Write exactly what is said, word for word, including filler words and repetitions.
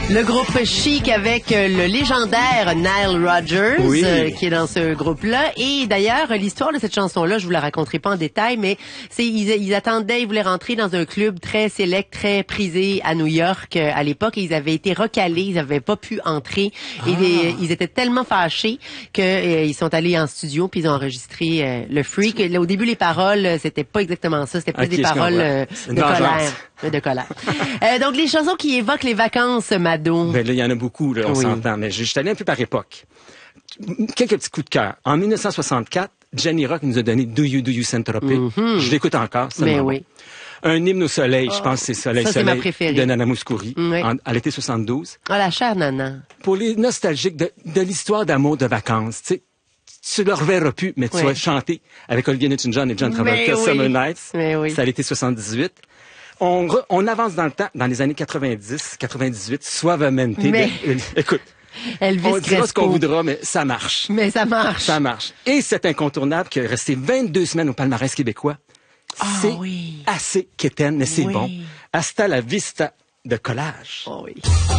Le groupe Chic avec euh, le légendaire Nile Rodgers oui. euh, qui est dans ce groupe-là. Et d'ailleurs, l'histoire de cette chanson-là, je vous la raconterai pas en détail, mais c'est ils, ils attendaient, ils voulaient rentrer dans un club très sélect, très prisé à New York euh, à l'époque. Et ils avaient été recalés, ils avaient pas pu entrer. Ah. Et les, ils étaient tellement fâchés que euh, ils sont allés en studio puis ils ont enregistré euh, le Freak. Là, au début, les paroles, euh, c'était pas exactement ça. C'était plus okay, des paroles euh, de colère. De colère. euh, donc, les chansons qui évoquent les vacances, Mado. Ben là, il y en a beaucoup, là, on oui. s'entend. Mais je suis allé un peu par époque. Quelques petits coups de cœur. En mille neuf cent soixante-quatre, Jenny Rock nous a donné Do You, Do You Saint-Tropez. Mm-hmm. Je l'écoute encore. Ça Mais oui. Bon. Un hymne au soleil, oh. je pense que c'est Soleil, ça, Soleil c'est de Nana Mouskouri, oui. en, à l'été soixante-douze. Ah, oh, la chère Nana. Pour les nostalgiques de, de l'histoire d'amour de vacances, tu sais, tu le reverras plus, mais tu oui. vas chanter avec Olivia Newton-John et John Travolta, oui. Summer Nights. Mais oui. C'est à l'été soixante-dix-huit. On, re, on avance dans le temps, dans les années quatre-vingt-dix, quatre-vingt-dix-huit, Suavemente. Mais... De, écoute, Elvis on dira Crespo. ce qu'on voudra, mais ça marche. Mais ça marche. Ça marche. Et cet incontournable qui est resté vingt-deux semaines au palmarès québécois, oh, c'est oui. assez quétaine, mais c'est oui. bon. Hasta la vista de Collage. Oh oui.